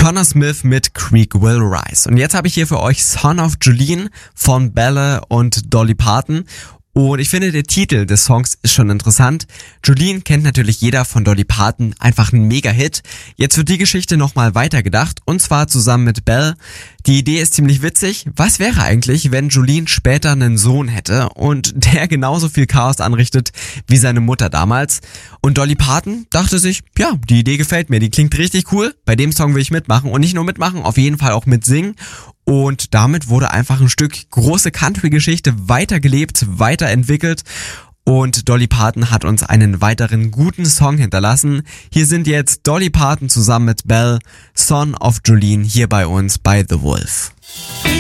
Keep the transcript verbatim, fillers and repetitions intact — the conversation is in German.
Connor Smith mit Creek Will Rise. Und jetzt habe ich hier für euch Son of Jolene von Belle und Dolly Parton. Und ich finde, der Titel des Songs ist schon interessant. Jolene kennt natürlich jeder von Dolly Parton, einfach ein Mega-Hit. Jetzt wird die Geschichte nochmal weitergedacht, und zwar zusammen mit Belle. Die Idee ist ziemlich witzig. Was wäre eigentlich, wenn Jolene später einen Sohn hätte und der genauso viel Chaos anrichtet wie seine Mutter damals? Und Dolly Parton dachte sich, ja, die Idee gefällt mir, die klingt richtig cool. Bei dem Song will ich mitmachen, und nicht nur mitmachen, auf jeden Fall auch mitsingen. Und damit wurde einfach ein Stück große Country-Geschichte weitergelebt, weiterentwickelt. Und Dolly Parton hat uns einen weiteren guten Song hinterlassen. Hier sind jetzt Dolly Parton zusammen mit Belle, Son of Jolene, hier bei uns bei The Wolf.